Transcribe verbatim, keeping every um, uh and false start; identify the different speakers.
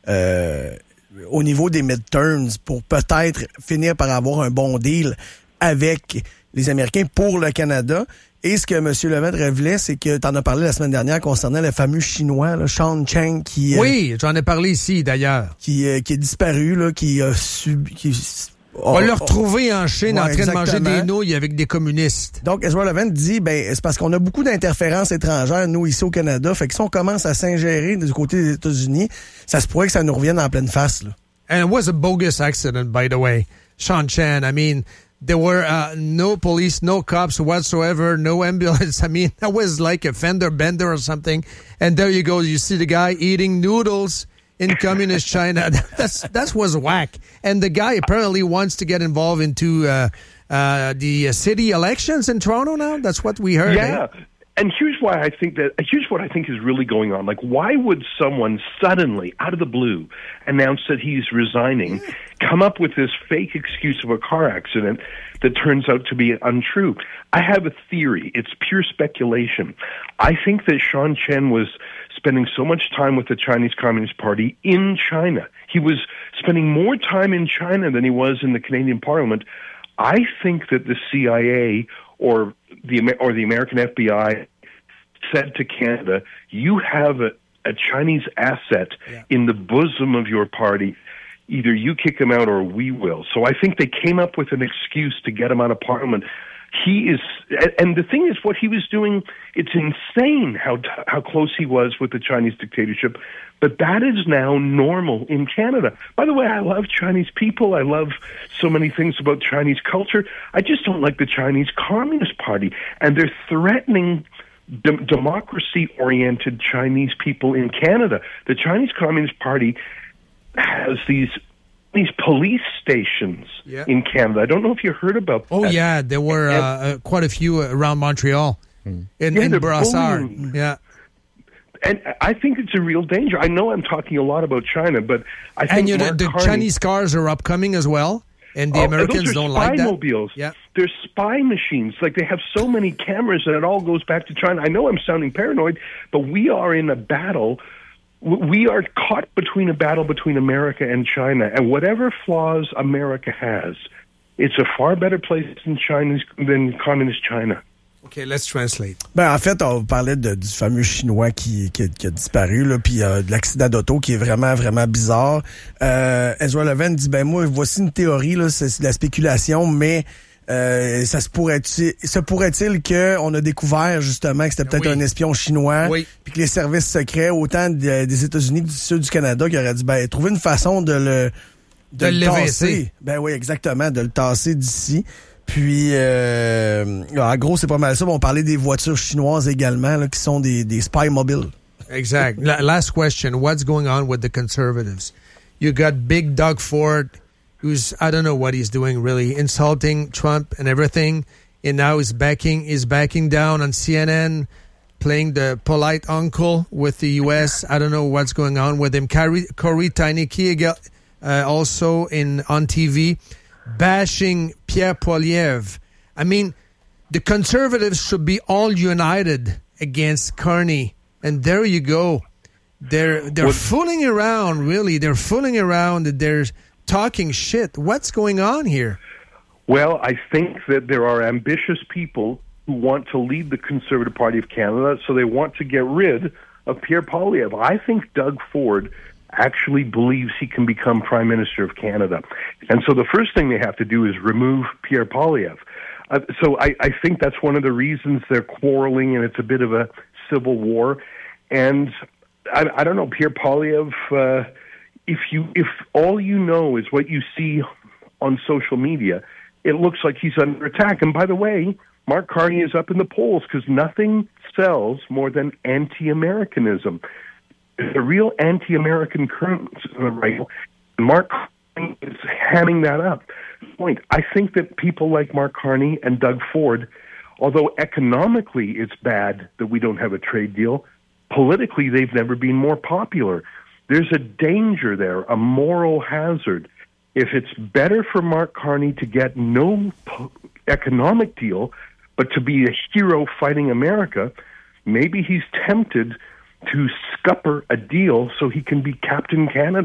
Speaker 1: euh, au niveau des midterms pour peut-être finir par avoir un bon deal avec les Américains pour le Canada. Et ce que M. Lemaitre révélait, c'est que tu en as parlé la semaine dernière concernant le fameux Chinois, là, Sean Cheng, qui...
Speaker 2: Oui, euh, j'en ai parlé ici, d'ailleurs.
Speaker 1: Qui, euh, qui est disparu, là, qui a subi... Qui,
Speaker 2: On va le retrouver en Chine
Speaker 1: ouais,
Speaker 2: en train
Speaker 1: exactement.
Speaker 2: de manger des nouilles avec des communistes.
Speaker 1: Donc, Ezra Levant dit, ben, c'est parce qu'on a beaucoup d'interférences étrangères, nous, ici au Canada. Fait que si on commence à s'ingérer du côté des États-Unis, ça se pourrait que ça nous revienne en pleine face, là.
Speaker 2: And it was a bogus accident, by the way. Sean Chen, I mean, there were uh, no police, no cops whatsoever, no ambulance. I mean, that was like a fender bender or something. And there you go, you see the guy eating noodles in communist China. That's that was whack. And the guy apparently wants to get involved into uh, uh, the city elections in Toronto now. That's what we heard.
Speaker 3: Yeah.
Speaker 2: Eh?
Speaker 3: And here's why I think that, here's what I think is really going on. Like, why would someone suddenly, out of the blue, announce that he's resigning, come up with this fake excuse of a car accident that turns out to be untrue? I have a theory. It's pure speculation. I think that Sean Chen was spending so much time with the Chinese Communist Party in China. He was spending more time in China than he was in the Canadian Parliament. I think that the C I A or the or the American F B I said to Canada, you have a, a Chinese asset yeah. in the bosom of your party. Either you kick him out or we will. So I think they came up with an excuse to get him out of Parliament. He is, and the thing is, what he was doing, it's insane how how close he was with the Chinese dictatorship, but that is now normal in Canada. By the way, I love Chinese people. I love so many things about Chinese culture. I just don't like the Chinese Communist Party, and they're threatening de- democracy-oriented Chinese people in Canada. The Chinese Communist Party has these these police stations yeah. in Canada. I don't know if you heard about
Speaker 2: oh, that. Oh, yeah. There were
Speaker 3: and,
Speaker 2: uh, quite a few around Montreal hmm. in, yeah, in Brassard. Yeah.
Speaker 3: And I think it's a real danger. I know I'm talking a lot about China, but I think
Speaker 2: And you know,
Speaker 3: Mark
Speaker 2: the
Speaker 3: Carney,
Speaker 2: Chinese cars are upcoming as well, and the
Speaker 3: oh,
Speaker 2: Americans don't like that.
Speaker 3: Those are spy mobiles.
Speaker 2: Yeah.
Speaker 3: They're spy machines. Like, they have so many cameras, and it all goes back to China. I know I'm sounding paranoid, but we are in a battle. We are caught between a battle between America and China, and whatever flaws America has, it's a far better place than China's, than communist China.
Speaker 2: Okay, let's translate.
Speaker 1: Ben, en fait, on parlait de, du fameux Chinois qui, qui, qui a disparu, là, puis euh, de l'accident d'auto qui est vraiment, vraiment bizarre. Euh, Ezra Levant dit, ben moi, voici une théorie, là, c'est, c'est de la spéculation, mais Euh, ça se pourrait-il, se pourrait-il qu'on a découvert justement que c'était peut-être oui. un espion chinois,
Speaker 2: oui.
Speaker 1: puis que les services secrets, autant de, des États-Unis que du sud du Canada, qui auraient dû ben, trouver une façon de le de,
Speaker 2: de
Speaker 1: le,
Speaker 2: le
Speaker 1: tasser. Ben oui, exactement, de le tasser d'ici. Puis, euh, en gros, c'est pas mal ça. On parlait des voitures chinoises également, là, qui sont des, des spy mobiles.
Speaker 2: Exact. Last question. What's going on with the Conservatives? You got Big Doug Ford, who's, I don't know what he's doing really, insulting Trump and everything, and now he's backing, he's backing down on C N N, playing the polite uncle with the U S. I don't know what's going on with him. Corey, Corey Tyne-Keegan, uh, also in on T V, bashing Pierre Poilievre. I mean, the Conservatives should be all united against Carney, and there you go. They're they're what? fooling around, really. They're fooling around. They're talking shit. What's going on here?
Speaker 3: Well, I think that there are ambitious people who want to lead the Conservative Party of Canada, so they want to get rid of Pierre Poilievre. I think Doug Ford actually believes he can become Prime Minister of Canada. And so the first thing they have to do is remove Pierre Poilievre. Uh, so I, I think that's one of the reasons they're quarreling, and it's a bit of a civil war. And I, I don't know, Pierre Poilievre, uh, if you if all you know is what you see on social media, it looks like he's under attack. And by the way, Mark Carney is up in the polls because nothing sells more than anti-Americanism. There's a real anti-American current right now. Mark Carney is hamming that up. Point. I think that people like Mark Carney and Doug Ford, although economically it's bad that we don't have a trade deal, politically they've never been more popular. There's a danger there, a moral hazard. If it's better for Mark Carney to get no po- economic deal, but to be a hero fighting America, maybe he's tempted to scupper a deal so he can be Captain Canada.